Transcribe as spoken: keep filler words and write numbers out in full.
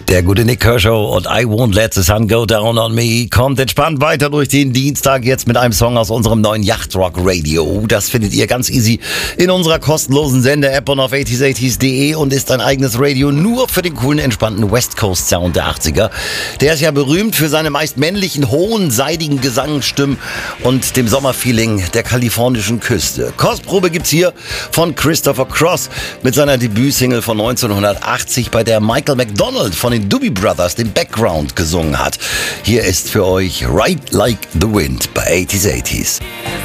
Der gute Nick Kershaw und I Won't Let the Sun Go Down on Me kommt entspannt weiter durch den Dienstag jetzt mit einem Song aus unserem neuen Yachtrock Radio. Das findet ihr ganz easy in unserer kostenlosen Sender-App und auf achtzig achtzig punkt de und ist ein eigenes Radio nur für den coolen, entspannten West Coast Sound der achtziger. Der ist ja berühmt für seine meist männlichen, hohen, seidigen Gesangsstimmen und dem Sommerfeeling der kalifornischen Küste. Kostprobe gibt's hier von Christopher Cross mit seiner Debütsingle von neunzehnhundertachtzig, bei der Michael McDonald von den Doobie Brothers den Background gesungen hat. Hier ist für euch Ride Like the Wind bei achtzig achtzig.